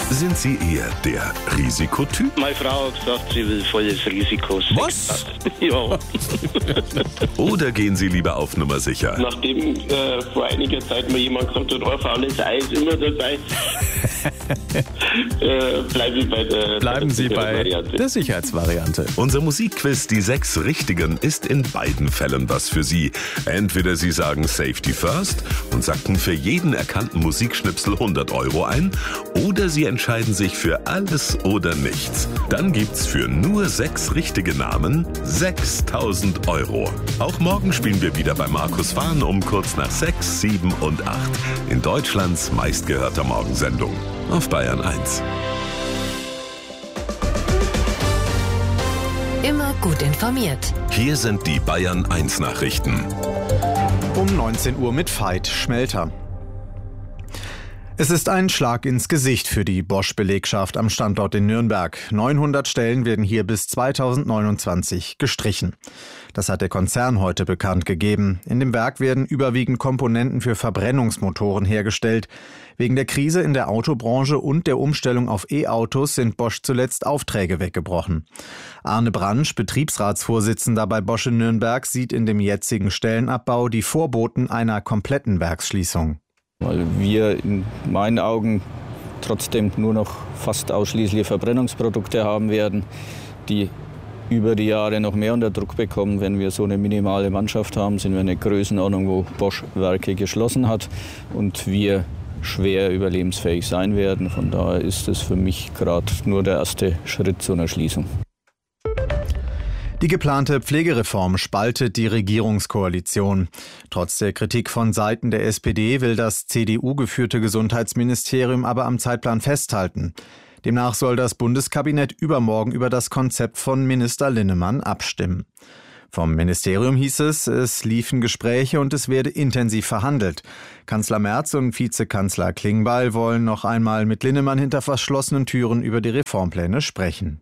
Sind Sie eher der Risikotyp? Meine Frau hat gesagt, sie will volles Risiko. Was? Ja. Oder gehen Sie lieber auf Nummer sicher? Nachdem vor einiger Zeit mir jemand gesagt hat, ein faules Ei ist immer dabei, Bleiben Sie bei der Sicherheitsvariante. Unser Musikquiz, die 6 Richtigen, ist in beiden Fällen was für Sie. Entweder Sie sagen Safety First und sacken für jeden erkannten Musikschnipsel 100 € ein, oder Sie entscheiden sich für alles oder nichts. Dann gibt's für nur 6 richtige Namen 6.000 €. Auch morgen spielen wir wieder bei Markus Fahn um kurz nach 6, 7 und 8 in Deutschlands meistgehörter Morgensendung auf Bayern 1. Immer gut informiert. Hier sind die Bayern 1 Nachrichten. Um 19 Uhr mit Veit Schmelter. Es ist ein Schlag ins Gesicht für die Bosch-Belegschaft am Standort in Nürnberg. 900 Stellen werden hier bis 2029 gestrichen. Das hat der Konzern heute bekannt gegeben. In dem Werk werden überwiegend Komponenten für Verbrennungsmotoren hergestellt. Wegen der Krise in der Autobranche und der Umstellung auf E-Autos sind Bosch zuletzt Aufträge weggebrochen. Arne Bransch, Betriebsratsvorsitzender bei Bosch in Nürnberg, sieht in dem jetzigen Stellenabbau die Vorboten einer kompletten Werksschließung. Weil wir in meinen Augen trotzdem nur noch fast ausschließlich Verbrennungsprodukte haben werden, die über die Jahre noch mehr unter Druck bekommen. Wenn wir so eine minimale Mannschaft haben, sind wir in einer Größenordnung, wo Bosch Werke geschlossen hat und wir schwer überlebensfähig sein werden. Von daher ist es für mich gerade nur der erste Schritt zu einer Schließung. Die geplante Pflegereform spaltet die Regierungskoalition. Trotz der Kritik von Seiten der SPD will das CDU-geführte Gesundheitsministerium aber am Zeitplan festhalten. Demnach soll das Bundeskabinett übermorgen über das Konzept von Minister Linnemann abstimmen. Vom Ministerium hieß es liefen Gespräche und es werde intensiv verhandelt. Kanzler Merz und Vizekanzler Klingbeil wollen noch einmal mit Linnemann hinter verschlossenen Türen über die Reformpläne sprechen.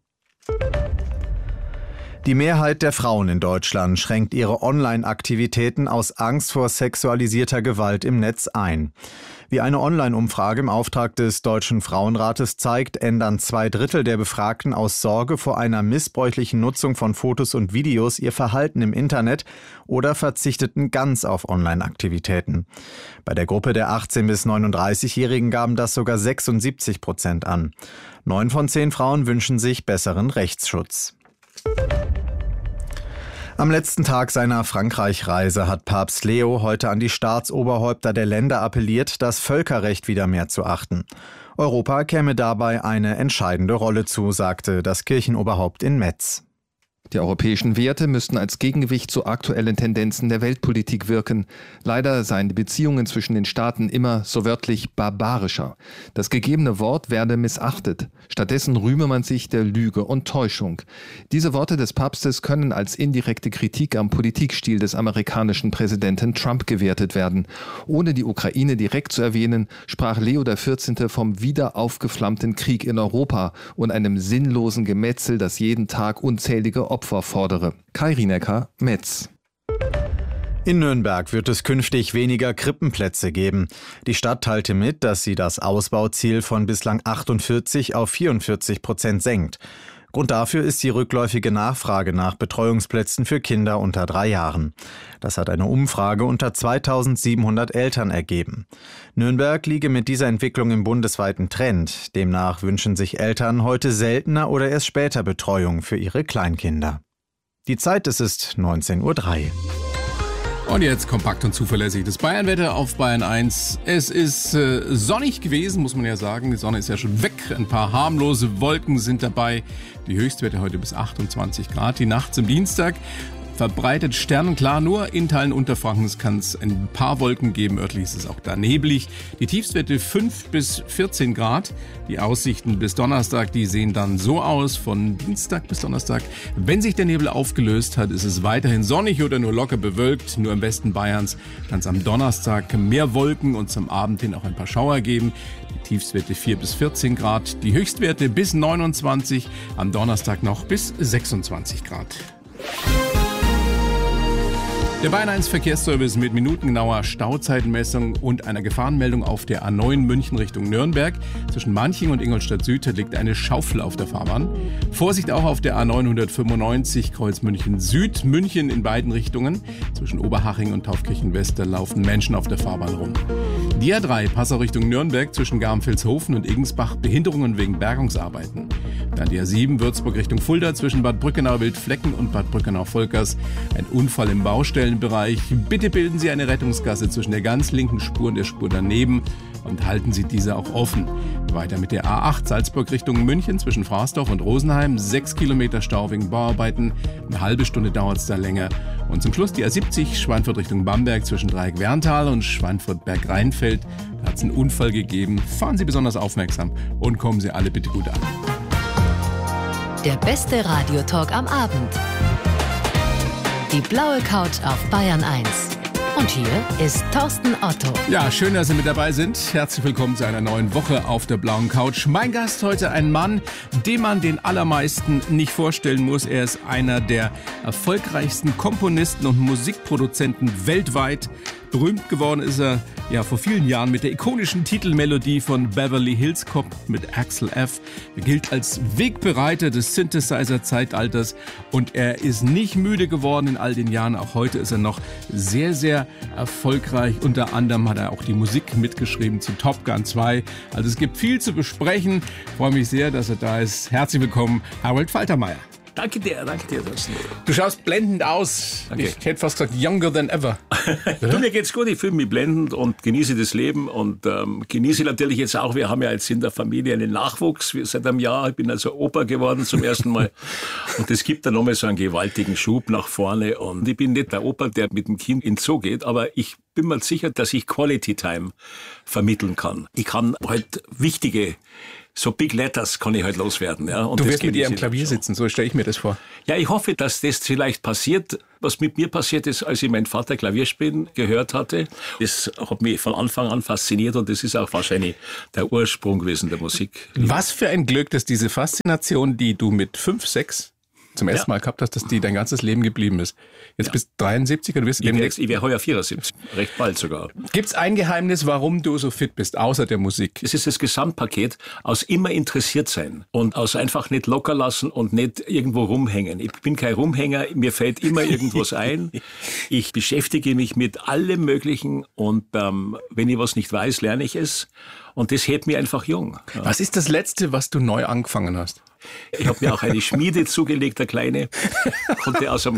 Die Mehrheit der Frauen in Deutschland schränkt ihre Online-Aktivitäten aus Angst vor sexualisierter Gewalt im Netz ein. Wie eine Online-Umfrage im Auftrag des Deutschen Frauenrates zeigt, ändern 2/3 der Befragten aus Sorge vor einer missbräuchlichen Nutzung von Fotos und Videos ihr Verhalten im Internet oder verzichteten ganz auf Online-Aktivitäten. Bei der Gruppe der 18- bis 39-Jährigen gaben das sogar 76% an. 9 von 10 Frauen wünschen sich besseren Rechtsschutz. Am letzten Tag seiner Frankreich-Reise hat Papst Leo heute an die Staatsoberhäupter der Länder appelliert, das Völkerrecht wieder mehr zu achten. Europa käme dabei eine entscheidende Rolle zu, sagte das Kirchenoberhaupt in Metz. Die europäischen Werte müssten als Gegengewicht zu aktuellen Tendenzen der Weltpolitik wirken. Leider seien die Beziehungen zwischen den Staaten immer so wörtlich barbarischer. Das gegebene Wort werde missachtet. Stattdessen rühme man sich der Lüge und Täuschung. Diese Worte des Papstes können als indirekte Kritik am Politikstil des amerikanischen Präsidenten Trump gewertet werden. Ohne die Ukraine direkt zu erwähnen, sprach Leo XIV. Vom wieder aufgeflammten Krieg in Europa und einem sinnlosen Gemetzel, das jeden Tag unzählige Opfer fordere. Kai Rienecker, Metz. In Nürnberg wird es künftig weniger Krippenplätze geben. Die Stadt teilte mit, dass sie das Ausbauziel von bislang 48 auf 44% senkt. Grund dafür ist die rückläufige Nachfrage nach Betreuungsplätzen für Kinder unter 3 Jahren. Das hat eine Umfrage unter 2700 Eltern ergeben. Nürnberg liege mit dieser Entwicklung im bundesweiten Trend. Demnach wünschen sich Eltern heute seltener oder erst später Betreuung für ihre Kleinkinder. Die Zeit, es ist 19:03 Uhr. Und jetzt kompakt und zuverlässig das Bayernwetter auf Bayern 1. Es ist sonnig gewesen, muss man ja sagen. Die Sonne ist ja schon weg. Ein paar harmlose Wolken sind dabei. Die Höchstwerte heute bis 28 Grad. Die Nacht zum Dienstag verbreitet sternenklar, nur in Teilen Unterfrankens kann es ein paar Wolken geben. Örtlich ist es auch da neblig. Die Tiefstwerte 5 bis 14 Grad. Die Aussichten bis Donnerstag, die sehen dann so aus, von Dienstag bis Donnerstag. Wenn sich der Nebel aufgelöst hat, ist es weiterhin sonnig oder nur locker bewölkt. Nur im Westen Bayerns kann es am Donnerstag mehr Wolken und zum Abend hin auch ein paar Schauer geben. Die Tiefstwerte 4 bis 14 Grad. Die Höchstwerte bis 29, am Donnerstag noch bis 26 Grad. Der Bayern 1 Verkehrsservice mit minutengenauer Stauzeitenmessung und einer Gefahrenmeldung auf der A9 München Richtung Nürnberg. Zwischen Manching und Ingolstadt Süd liegt eine Schaufel auf der Fahrbahn. Vorsicht auch auf der A995 Kreuz München Süd, München in beiden Richtungen. Zwischen Oberhaching und Taufkirchen West laufen Menschen auf der Fahrbahn rum. Die A3 Passau Richtung Nürnberg zwischen Garmfelshofen und Igensbach, Behinderungen wegen Bergungsarbeiten. Dann die A7 Würzburg Richtung Fulda zwischen Bad Brückenau-Wildflecken und Bad Brückenau-Volkers. Ein Unfall im Baustellenbereich. Bitte bilden Sie eine Rettungsgasse zwischen der ganz linken Spur und der Spur daneben und halten Sie diese auch offen. Weiter mit der A8 Salzburg Richtung München zwischen Fraßdorf und Rosenheim. 6 Kilometer Stau wegen Bauarbeiten. Eine halbe Stunde dauert es da länger. Und zum Schluss die A70 Schweinfurt Richtung Bamberg zwischen Dreieck-Werntal und Schweinfurt-Berg-Rheinfeld. Da hat es einen Unfall gegeben. Fahren Sie besonders aufmerksam und kommen Sie alle bitte gut an. Der beste Radiotalk am Abend. Die blaue Couch auf Bayern 1. Und hier ist Thorsten Otto. Ja, schön, dass Sie mit dabei sind. Herzlich willkommen zu einer neuen Woche auf der blauen Couch. Mein Gast heute ein Mann, den man den allermeisten nicht vorstellen muss. Er ist einer der erfolgreichsten Komponisten und Musikproduzenten weltweit. Berühmt geworden ist er ja vor vielen Jahren mit der ikonischen Titelmelodie von Beverly Hills Cop mit Axel F. Er gilt als Wegbereiter des Synthesizer-Zeitalters und er ist nicht müde geworden in all den Jahren. Auch heute ist er noch sehr, sehr erfolgreich. Unter anderem hat er auch die Musik mitgeschrieben zu Top Gun 2. Also es gibt viel zu besprechen. Ich freue mich sehr, dass er da ist. Herzlich willkommen, Harold Faltermeier. Danke dir, Thorsten. Du schaust blendend aus. Danke. Ich hätte fast gesagt, younger than ever. Du, mir geht's gut, ich fühle mich blendend und genieße das Leben und genieße natürlich jetzt auch, wir haben ja jetzt in der Familie einen Nachwuchs seit einem Jahr. Ich bin also Opa geworden zum ersten Mal und es gibt dann nochmal so einen gewaltigen Schub nach vorne und ich bin nicht der Opa, der mit dem Kind in den Zoo geht, aber ich bin mir sicher, dass ich Quality Time vermitteln kann. Ich kann halt wichtige so Big Letters kann ich halt loswerden. Ja. Und du wirst mit ihr am Klavier sitzen, so stelle ich mir das vor. Ja, ich hoffe, dass das vielleicht passiert. Was mit mir passiert ist, als ich meinen Vater Klavier spielen gehört hatte, das hat mich von Anfang an fasziniert und das ist auch wahrscheinlich der Ursprung gewesen der Musik. Was für ein Glück, dass diese Faszination, die du mit 5, 6 zum ersten Mal gehabt hast, dass die dein ganzes Leben geblieben ist. Jetzt bist du 73 und du wirst demnächst... Ich wäre heuer 74, recht bald sogar. Gibt's ein Geheimnis, warum du so fit bist, außer der Musik? Es ist das Gesamtpaket aus immer interessiert sein und aus einfach nicht locker lassen und nicht irgendwo rumhängen. Ich bin kein Rumhänger, mir fällt immer irgendwas ein. Ich beschäftige mich mit allem Möglichen und wenn ich was nicht weiß, lerne ich es. Und das hält mich einfach jung. Ja. Was ist das Letzte, was du neu angefangen hast? Ich habe mir auch eine Schmiede zugelegt, eine kleine. Konnte aus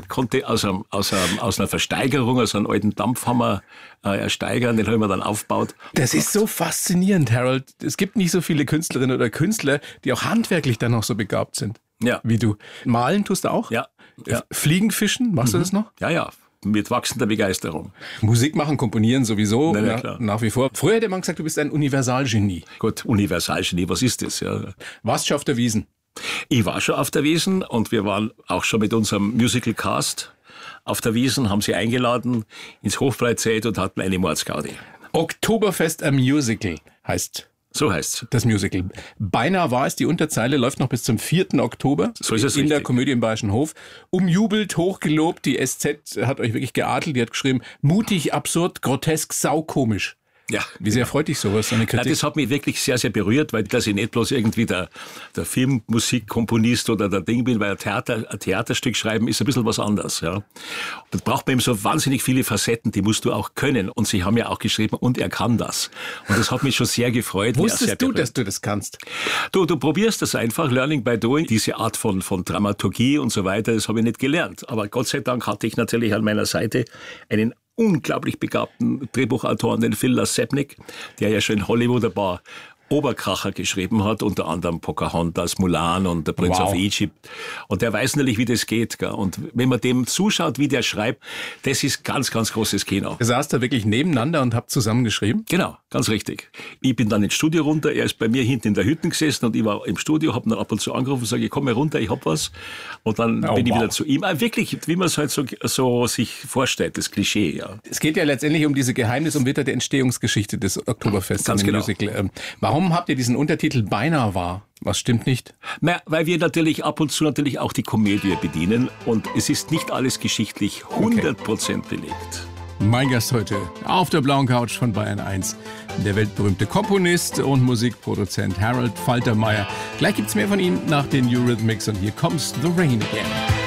einer Versteigerung, aus einem alten Dampfhammer ersteigern. Den habe ich mir dann aufgebaut. Das ist so faszinierend, Harold. Es gibt nicht so viele Künstlerinnen oder Künstler, die auch handwerklich dann noch so begabt sind. Ja. Wie du. Malen tust du auch? Ja. Fliegen, fischen, machst du das noch? Ja. Mit wachsender Begeisterung. Musik machen, komponieren sowieso, klar. Nach wie vor. Früher hätte man gesagt, du bist ein Universalgenie. Gut, Universalgenie, was ist das? Ja. Warst du schon auf der Wiesn? Ich war schon auf der Wiesn und wir waren auch schon mit unserem Musical-Cast auf der Wiesn, haben sie eingeladen ins Hofbräuzelt und hatten eine Mordsgaudi. Oktoberfest a Musical heißt so heißt's. Das Musical. Beinahe war es, die Unterzeile läuft noch bis zum 4. Oktober. So ist es in richtig. Der Komödie im Bayerischen Hof. Umjubelt, hochgelobt. Die SZ hat euch wirklich geadelt. Die hat geschrieben, mutig, absurd, grotesk, saukomisch. Ja. Wie sehr freut dich sowas, so eine Kritik? Ja, das hat mich wirklich sehr, sehr berührt, weil dass ich nicht bloß irgendwie der Filmmusikkomponist oder der Ding bin, weil ein Theaterstück schreiben ist ein bisschen was anderes. Ja. Da braucht man eben so wahnsinnig viele Facetten, die musst du auch können. Und sie haben ja auch geschrieben, und er kann das. Und das hat mich schon sehr gefreut. Wusstest du, dass du das kannst? Du probierst das einfach, Learning by Doing, diese Art von Dramaturgie und so weiter, das habe ich nicht gelernt. Aber Gott sei Dank hatte ich natürlich an meiner Seite einen unglaublich begabten Drehbuchautoren, den Phil Lasepnik, der ja schon in Hollywood ein paar Oberkracher geschrieben hat, unter anderem Pocahontas, Mulan und der Prince of Egypt. Und der weiß natürlich, wie das geht. Gell? Und wenn man dem zuschaut, wie der schreibt, das ist ganz, ganz großes Kino. Ihr saßt da wirklich nebeneinander und habt zusammen geschrieben? Genau, ganz richtig. Ich bin dann ins Studio runter, er ist bei mir hinten in der Hütte gesessen und ich war im Studio, habe ihn ab und zu angerufen und sage, ich komme runter, ich hab was. Und dann bin ich wieder zu ihm. Wirklich, wie man es halt so sich vorstellt, das Klischee. Ja. Es geht ja letztendlich um diese geheimnisumwitterte Entstehungsgeschichte des Oktoberfests. Ganz genau. Musical. Warum Warum habt ihr diesen Untertitel beinahe wahr? Was stimmt nicht? Na, weil wir natürlich ab und zu natürlich auch die Komödie bedienen und es ist nicht alles geschichtlich 100% belegt. Mein Gast heute auf der blauen Couch von Bayern 1, der weltberühmte Komponist und Musikproduzent Harold Faltermeyer. Gleich gibt's mehr von ihm nach den Eurythmics und hier kommt's The Rain Again.